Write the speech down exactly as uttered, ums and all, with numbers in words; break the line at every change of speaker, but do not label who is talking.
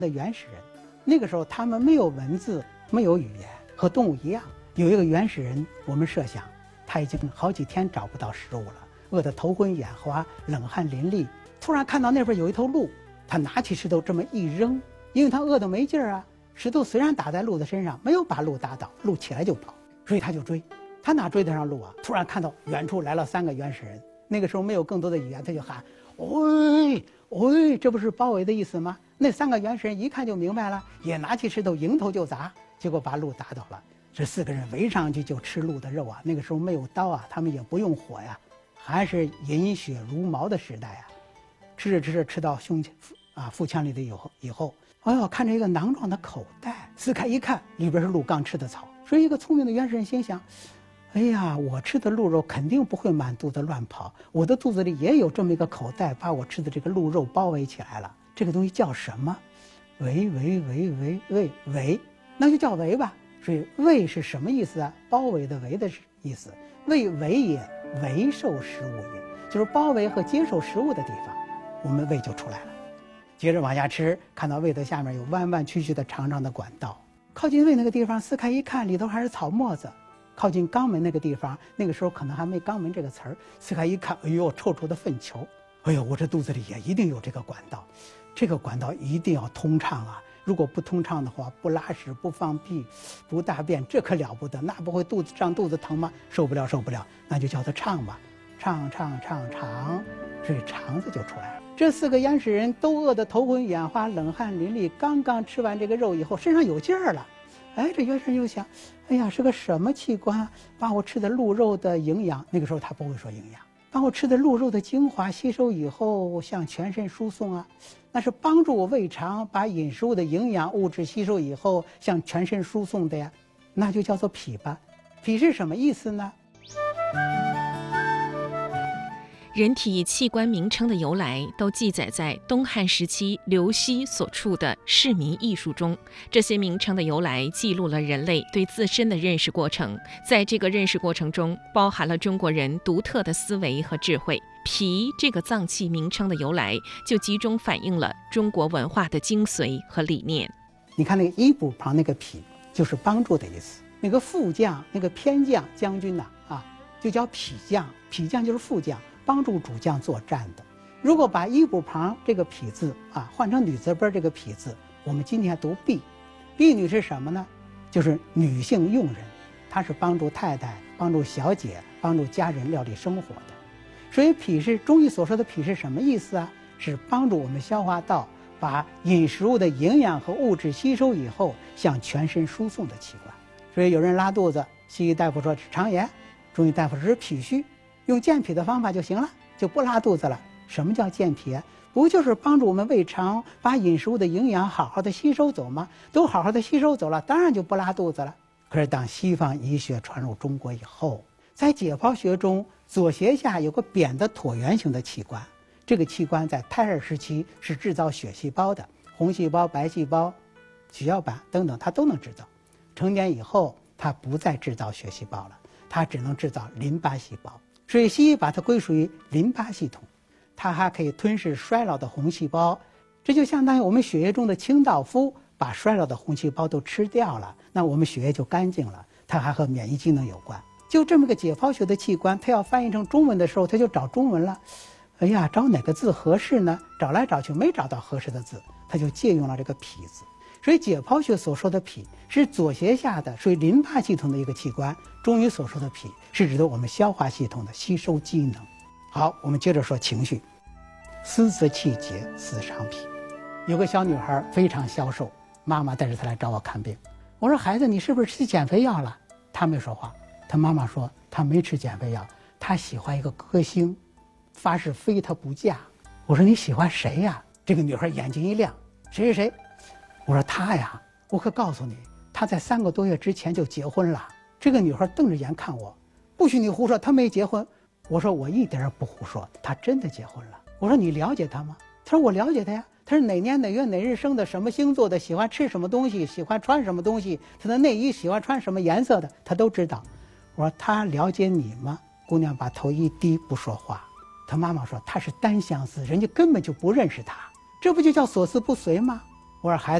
的原始人。那个时候他们没有文字，没有语言，和动物一样。有一个原始人，我们设想他已经好几天找不到食物了，饿得头昏眼花，冷汗淋漓。突然看到那边有一头鹿，他拿起石头这么一扔，因为他饿得没劲儿啊。石头虽然打在鹿的身上，没有把鹿打倒，鹿起来就跑，所以他就追。他哪追得上鹿啊？突然看到远处来了三个原始人，那个时候没有更多的语言，他就喊：“喂喂，这不是包围的意思吗？”那三个原始人一看就明白了，也拿起石头迎头就砸，结果把鹿打倒了。这四个人围上去就吃鹿的肉啊！那个时候没有刀啊，他们也不用火呀，还是饮血如毛的时代啊。吃着吃着吃到胸腔啊腹腔里的以后以后，哎呦，看着一个囊状的口袋，撕开一看，里边是鹿刚吃的草。所以一个聪明的原始人心想：哎呀，我吃的鹿肉肯定不会满肚子乱跑，我的肚子里也有这么一个口袋，把我吃的这个鹿肉包围起来了。这个东西叫什么？围围围围围围，那就叫围吧。所以围是什么意思啊？包围的围的意思。为围也，围受食物也，就是包围和接受食物的地方，我们胃就出来了。接着往下吃，看到胃的下面有弯弯曲曲的长长的管道，靠近胃那个地方撕开一看，里头还是草沫子。靠近肛门那个地方，那个时候可能还没肛门这个词儿，撕开一看，哎呦，臭臭的粪球！哎呦，我这肚子里也一定有这个管道，这个管道一定要通畅啊！如果不通畅的话，不拉屎、不放屁、不大便，这可了不得，那不会肚子胀肚子疼吗？受不了，受不了，那就叫它畅吧，畅畅畅肠，所以肠子就出来了。这四个原始人都饿得头昏眼花、冷汗淋漓，刚刚吃完这个肉以后，身上有劲儿了。哎，这原始人又想，哎呀，是个什么器官把我吃的鹿肉的营养，那个时候他不会说营养，把我吃的鹿肉的精华吸收以后向全身输送啊，那是帮助我胃肠把饮食物的营养物质吸收以后向全身输送的呀，那就叫做脾吧。脾是什么意思呢？
人体器官名称的由来都记载在东汉时期刘熙所著的《市民艺术》中。这些名称的由来记录了人类对自身的认识过程，在这个认识过程中，包含了中国人独特的思维和智慧。脾这个脏器名称的由来，就集中反映了中国文化的精髓和理念。
你看那个一部旁那个脾，就是帮助的意思。那个副将，那个偏将将军呐、啊，啊，就叫脾将，脾将就是副将。帮助主将作战的。如果把一部旁这个痞字啊换成女字边这个痞字，我们今天读婢。婢女是什么呢？就是女性佣人，她是帮助太太、帮助小姐、帮助家人料理生活的。所以脾是中医所说的脾是什么意思啊？是帮助我们消化道把饮食物的营养和物质吸收以后向全身输送的器官。所以有人拉肚子，西医大夫说是肠炎，中医大夫说是脾虚。用健脾的方法就行了，就不拉肚子了。什么叫健脾？不就是帮助我们胃肠把饮食物的营养好好的吸收走吗？都好好的吸收走了，当然就不拉肚子了。可是当西方医学传入中国以后，在解剖学中，左胁下有个扁的椭圆形的器官，这个器官在胎儿时期是制造血细胞的，红细胞、白细胞、血小板等等，它都能制造。成年以后，它不再制造血细胞了，它只能制造淋巴细胞。所以西医把它归属于淋巴系统，它还可以吞噬衰老的红细胞，这就相当于我们血液中的清道夫把衰老的红细胞都吃掉了，那我们血液就干净了。它还和免疫机能有关。就这么个解剖学的器官，它要翻译成中文的时候，它就找中文了。哎呀，找哪个字合适呢？找来找去没找到合适的字，它就借用了这个脾字。所以解剖学所说的脾是左胁下的属于淋巴系统的一个器官，中医所说的脾是指的我们消化系统的吸收机能。好，我们接着说情绪。思则气结，思伤脾。有个小女孩非常消瘦，妈妈带着她来找我看病。我说孩子，你是不是吃减肥药了？她没说话。她妈妈说她没吃减肥药，她喜欢一个歌星，发誓非他不嫁。我说你喜欢谁呀？这个女孩眼睛一亮，谁谁谁？我说他呀，我可告诉你，他在三个多月之前就结婚了。这个女孩瞪着眼看我，不许你胡说，他没结婚。我说我一点也不胡说，他真的结婚了。我说你了解他吗？他说我了解他呀，他是哪年哪月哪日生的，什么星座的，喜欢吃什么东西，喜欢穿什么东西，他的内衣喜欢穿什么颜色的，他都知道。我说他了解你吗？姑娘把头一低不说话。他妈妈说他是单相思，人家根本就不认识他，这不就叫所思不遂吗？ 我说孩子。